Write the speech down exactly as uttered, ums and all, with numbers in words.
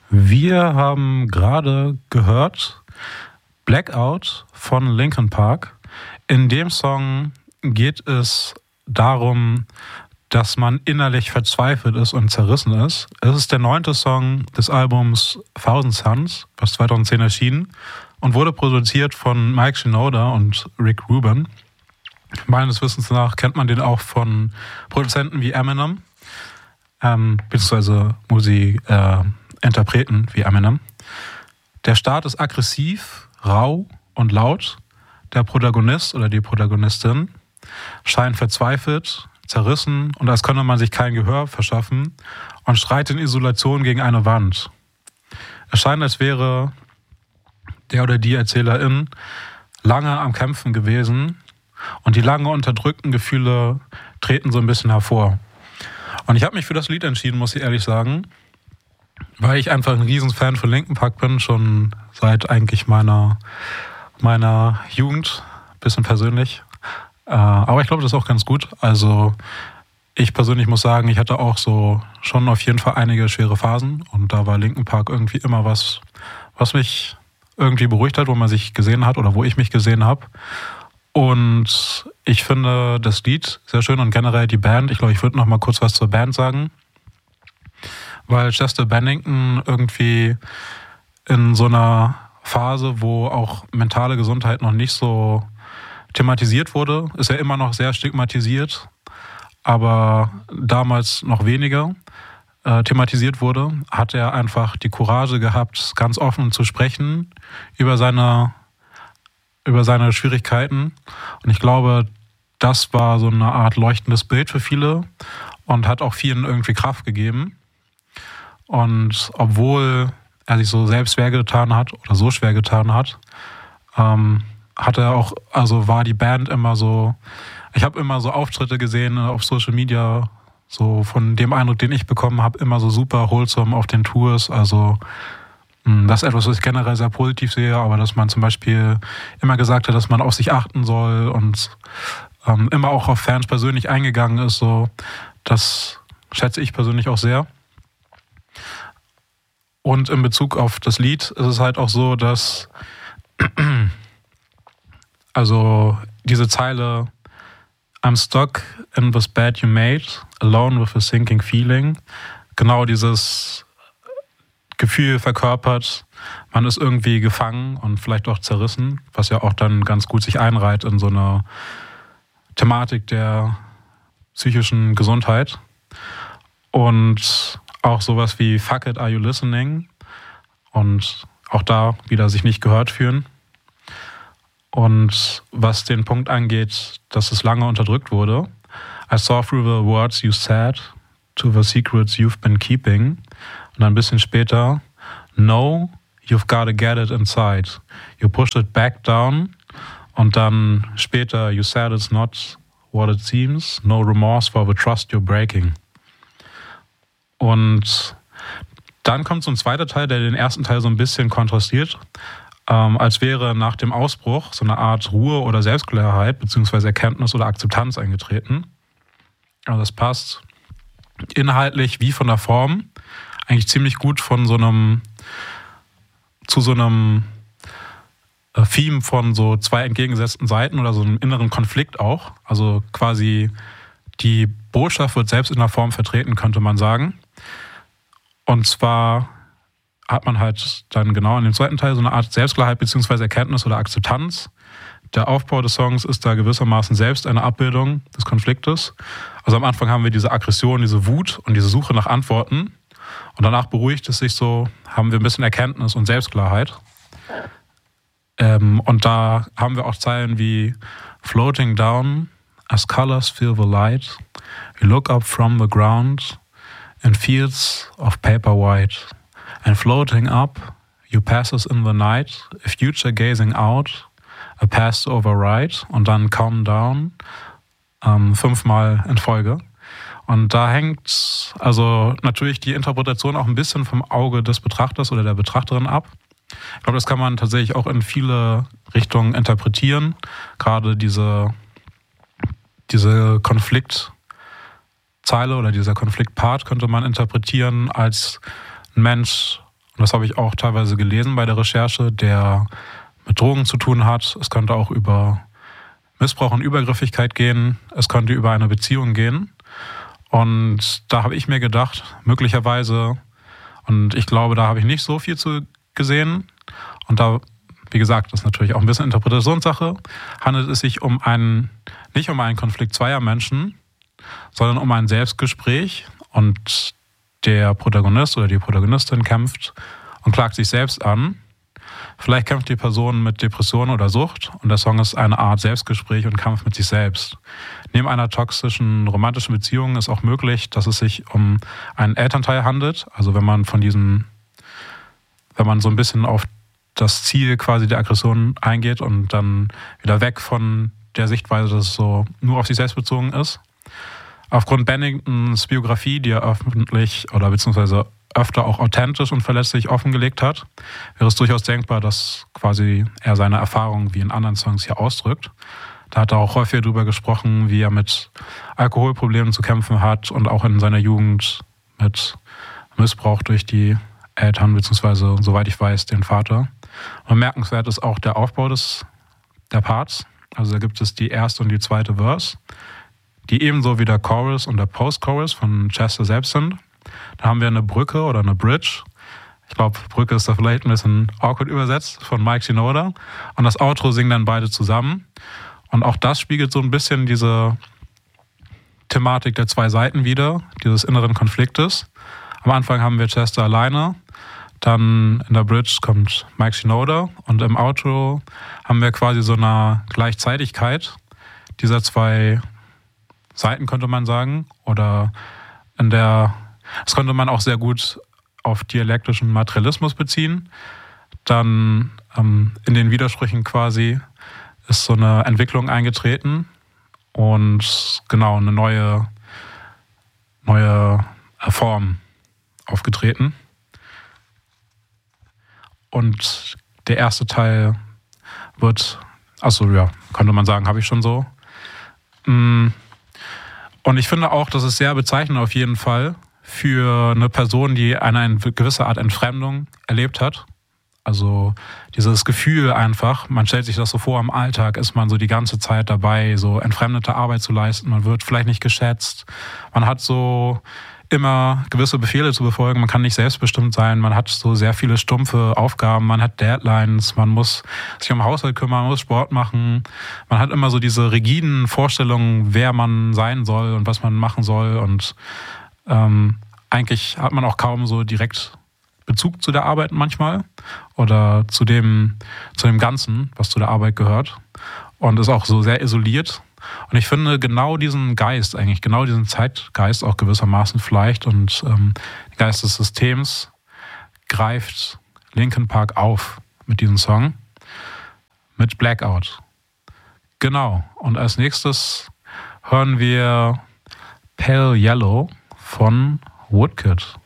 Wir haben gerade gehört Blackout von Linkin Park. In dem Song geht es darum, dass man innerlich verzweifelt ist und zerrissen ist. Es ist der neunte Song des Albums Thousand Suns, was zweitausendzehn erschien und wurde produziert von Mike Shinoda und Rick Rubin. Meines Wissens nach kennt man den auch von Produzenten wie Eminem, ähm, beziehungsweise Musik, äh, Interpreten wie Eminem. Der Start ist aggressiv, rau und laut. Der Protagonist oder die Protagonistin scheint verzweifelt, zerrissen und als könne man sich kein Gehör verschaffen und schreit in Isolation gegen eine Wand. Es scheint, als wäre der oder die Erzählerin lange am Kämpfen gewesen und die lange unterdrückten Gefühle treten so ein bisschen hervor. Und ich habe mich für das Lied entschieden, muss ich ehrlich sagen, weil ich einfach ein Riesenfan von Linkin Park bin, schon seit eigentlich meiner, meiner Jugend, bisschen persönlich. Äh, aber ich glaube, das ist auch ganz gut. Also ich persönlich muss sagen, ich hatte auch so schon auf jeden Fall einige schwere Phasen und da war Linkin Park irgendwie immer was, was mich irgendwie beruhigt hat, wo man sich gesehen hat oder wo ich mich gesehen habe. Und ich finde das Lied sehr schön und generell die Band. Ich glaube, ich würde noch mal kurz was zur Band sagen. Weil Chester Bennington irgendwie in so einer Phase, wo auch mentale Gesundheit noch nicht so thematisiert wurde, ist er immer noch sehr stigmatisiert, aber damals noch weniger äh, thematisiert wurde, hat er einfach die Courage gehabt, ganz offen zu sprechen über seine, über seine Schwierigkeiten. Und ich glaube, das war so eine Art leuchtendes Bild für viele und hat auch vielen irgendwie Kraft gegeben. Und obwohl er sich so selbst schwer getan hat oder so schwer getan hat, ähm, hat er auch, also war die Band immer so, ich habe immer so Auftritte gesehen auf Social Media, so von dem Eindruck, den ich bekommen habe, immer so super wholesome auf den Tours. Also das ist etwas, was ich generell sehr positiv sehe, aber dass man zum Beispiel immer gesagt hat, dass man auf sich achten soll und ähm, immer auch auf Fans persönlich eingegangen ist, so, das schätze ich persönlich auch sehr. Und in Bezug auf das Lied ist es halt auch so, dass also diese Zeile I'm stuck in this bed you made, alone with a sinking feeling, genau dieses Gefühl verkörpert, man ist irgendwie gefangen und vielleicht auch zerrissen, was ja auch dann ganz gut sich einreiht in so eine Thematik der psychischen Gesundheit. Und auch sowas wie Fuck it, are you listening? Und auch da wieder sich nicht gehört fühlen. Und was den Punkt angeht, dass es lange unterdrückt wurde, I saw through the words you said to the secrets you've been keeping. Und ein bisschen später, no, you've gotta get it inside. You pushed it back down. Und dann später, you said it's not what it seems. No remorse for the trust you're breaking. Und dann kommt so ein zweiter Teil, der den ersten Teil so ein bisschen kontrastiert, ähm, als wäre nach dem Ausbruch so eine Art Ruhe oder Selbstklarheit beziehungsweise Erkenntnis oder Akzeptanz eingetreten. Also das passt inhaltlich wie von der Form eigentlich ziemlich gut von so einem zu so einem äh, Theme von so zwei entgegengesetzten Seiten oder so einem inneren Konflikt auch. Also quasi die Botschaft wird selbst in der Form vertreten, könnte man sagen. Und zwar hat man halt dann genau in dem zweiten Teil so eine Art Selbstklarheit bzw. Erkenntnis oder Akzeptanz. Der Aufbau des Songs ist da gewissermaßen selbst eine Abbildung des Konfliktes. Also am Anfang haben wir diese Aggression, diese Wut und diese Suche nach Antworten. Und danach beruhigt es sich so, haben wir ein bisschen Erkenntnis und Selbstklarheit. Ähm, und da haben wir auch Zeilen wie Floating down as colors fill the light. We look up from the ground in fields of paper white. And floating up, you pass us in the night. A future gazing out, a past to override. Und dann calm down, ähm, fünfmal in Folge. Und da hängt also natürlich die Interpretation auch ein bisschen vom Auge des Betrachters oder der Betrachterin ab. Ich glaube, das kann man tatsächlich auch in viele Richtungen interpretieren. Gerade diese, diese Konfliktzeile oder dieser Konfliktpart könnte man interpretieren als ein Mensch und das habe ich auch teilweise gelesen bei der Recherche, der mit Drogen zu tun hat. Es könnte auch über Missbrauch und Übergriffigkeit gehen. Es könnte über eine Beziehung gehen. Und da habe ich mir gedacht, möglicherweise, und ich glaube, da habe ich nicht so viel zu gesehen. Und da, wie gesagt, das ist natürlich auch ein bisschen Interpretationssache, handelt es sich um einen, nicht um einen Konflikt zweier Menschen, sondern um ein Selbstgespräch. Und der Protagonist oder die Protagonistin kämpft und klagt sich selbst an. Vielleicht kämpft die Person mit Depression oder Sucht und der Song ist eine Art Selbstgespräch und Kampf mit sich selbst. Neben einer toxischen romantischen Beziehung ist auch möglich, dass es sich um einen Elternteil handelt. Also wenn man von diesem, wenn man so ein bisschen auf das Ziel quasi der Aggression eingeht und dann wieder weg von der Sichtweise, dass es so nur auf sich selbst bezogen ist. Aufgrund Benningtons Biografie, die er öffentlich oder beziehungsweise öfter auch authentisch und verletzlich offengelegt hat, wäre es durchaus denkbar, dass quasi er seine Erfahrungen wie in anderen Songs hier ausdrückt. Da hat er auch häufiger darüber gesprochen, wie er mit Alkoholproblemen zu kämpfen hat und auch in seiner Jugend mit Missbrauch durch die Eltern, beziehungsweise, soweit ich weiß, den Vater. Und bemerkenswert ist auch der Aufbau des, der Parts. Also da gibt es die erste und die zweite Verse, die ebenso wie der Chorus und der Post-Chorus von Chester selbst sind. Da haben wir eine Brücke oder eine Bridge. Ich glaube, Brücke ist da vielleicht ein bisschen awkward übersetzt, von Mike Shinoda. Und das Outro singen dann beide zusammen. Und auch das spiegelt so ein bisschen diese Thematik der zwei Seiten wider, dieses inneren Konfliktes. Am Anfang haben wir Chester alleine, dann in der Bridge kommt Mike Shinoda und im Outro haben wir quasi so eine Gleichzeitigkeit dieser zwei Seiten, könnte man sagen. Oder in der, das könnte man auch sehr gut auf dialektischen Materialismus beziehen. Dann ähm, in den Widersprüchen quasi ist so eine Entwicklung eingetreten und genau eine neue, neue Form aufgetreten. Und der erste Teil wird, achso, ja, könnte man sagen, habe ich schon so. Und ich finde auch, das ist sehr bezeichnend auf jeden Fall für eine Person, die eine gewisse Art Entfremdung erlebt hat. Also dieses Gefühl einfach, man stellt sich das so vor, im Alltag ist man so die ganze Zeit dabei, so entfremdete Arbeit zu leisten, man wird vielleicht nicht geschätzt, man hat so immer gewisse Befehle zu befolgen, man kann nicht selbstbestimmt sein, man hat so sehr viele stumpfe Aufgaben, man hat Deadlines, man muss sich um Haushalt kümmern, man muss Sport machen, man hat immer so diese rigiden Vorstellungen, wer man sein soll und was man machen soll und ähm, eigentlich hat man auch kaum so direkt Bezug zu der Arbeit manchmal oder zu dem, zu dem Ganzen, was zu der Arbeit gehört und ist auch so sehr isoliert. Und ich finde genau diesen Geist eigentlich, genau diesen Zeitgeist auch gewissermaßen vielleicht und ähm, den Geist des Systems greift Linkin Park auf mit diesem Song, mit Blackout. Genau, und als nächstes hören wir Pale Yellow von Woodkid.